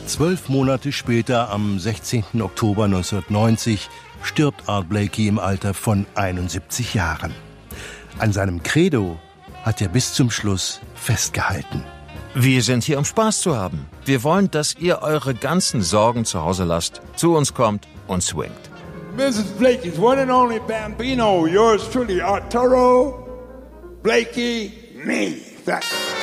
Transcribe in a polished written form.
12 Monate später, am 16. Oktober 1990, stirbt Art Blakey im Alter von 71 Jahren. An seinem Credo hat er bis zum Schluss festgehalten. Wir sind hier, um Spaß zu haben. Wir wollen, dass ihr eure ganzen Sorgen zu Hause lasst, zu uns kommt und swingt. Mrs. Blakey's one and only Bambino, yours truly, Arturo Blakey, me. Thank you.